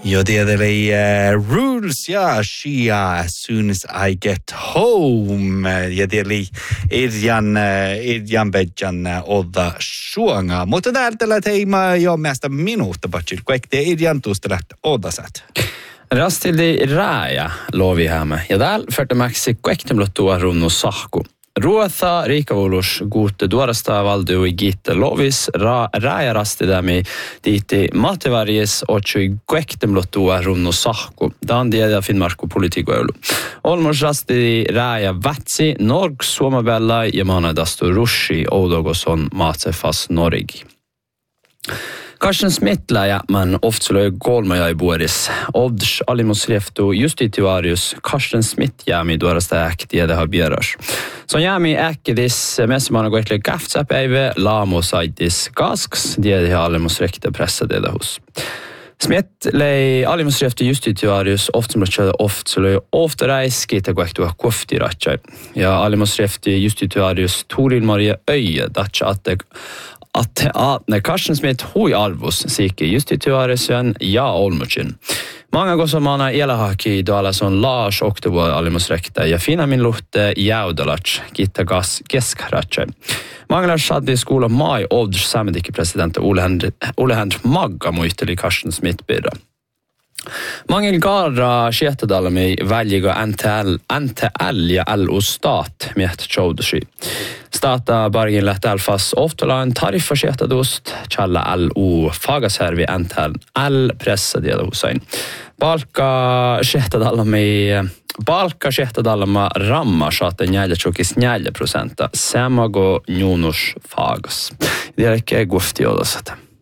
Jo tiedeli rules ja shia as soon as I get home. Ja tiedeli irjan bedjan odda suonga. Mutta täältä teima jo meistä minuutta patsil. Kuekte irjan tuosta lähtee odasat. Rastildi Raja Lovihämä. Ja täällä färtämäksi kuektemlottua runno sahku. Ruotha riikavulus guutte duorasta valdu i gitte lovis Raja rastidämi diiti matevarjes otsui kuektemlottua runno sahku. Dan dieda Finnmarku politiikoilu. Olmos rasti Raja vätsi Norg Suomabella ja manadastu rushi Oudogoson matsefas Norigi. Karsten Smith ja man oftslöj golmaja i Boris. Odds alimusreftu justitiarius Karsten Smith jämi duorasta äktiede har björörs. Så jämi äkidis messimana goetle gaftsäpäive laamosaitis kasks diede har alimusrekte pressadeda hos. Smith lei alimusreftu justitiarius oftslöj oftareiskita goektua koftiratjai. Ja alimusreftu justitiarius Toril Maria Öje datsa att när Karsten Smith hui arvos sikke justitiarisen ja olmuchin. Många gosamana elahaki dalason Lars Oktober alimusrekta ja fina min luhte jaudalach gitta geskrache. Många shaddi skola mai odds samedike president Ole Henrik Magga muisteli Karsten Smith bidra. Många garra shetadalami väljiga NTL ja L-stat med tjodshi. Stata bargin lätt alfas ofta en tariffa shetadost challa L-o fagashervi NTL L-pressade Hussein. Balka shetadalama ramma shata njälja chokis 9%. Samago njunus fagas. Det är inte gufti odasat.